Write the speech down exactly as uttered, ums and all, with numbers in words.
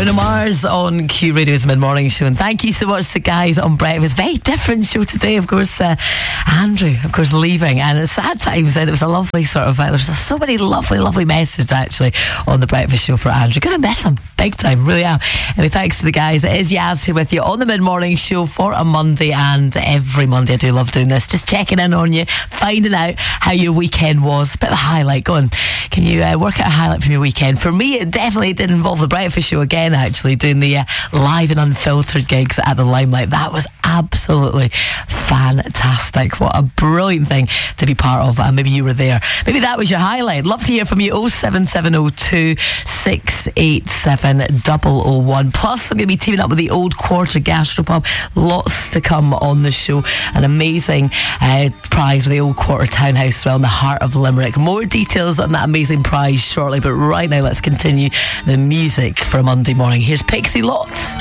Bruno Mars on Q Radio's Mid-Morning Show, and thank you so much to the guys on Breakfast. Very different show today, of course. uh, Andrew, of course, leaving, and at sad times it was a lovely sort of uh, there's so many lovely lovely messages actually on the Breakfast Show for Andrew. Gonna miss him big time, really am. Anyway, thanks to the guys. It is Yaz here with you on the Mid-Morning Show for a Monday, and every Monday I do love doing this, just checking in on you, finding out how your weekend was. Bit of a highlight. Go on, can you uh, work out a highlight from your weekend? For me, it definitely did involve the Breakfast Show again, actually, doing the uh, live and unfiltered gigs at the Limelight. That was absolutely fantastic. What a brilliant thing to be part of, and maybe you were there. Maybe that was your highlight. Love to hear from you. oh seven seven oh two, six eight seven, zero zero one. Plus, I'm going to be teaming up with the Old Quarter Gastropub. Lots to come on the show. An amazing uh, prize with the Old Quarter Townhouse around the heart of Limerick. More details on that amazing prize shortly, but right now let's continue the music for a Monday morning. Here's Pixie Lott.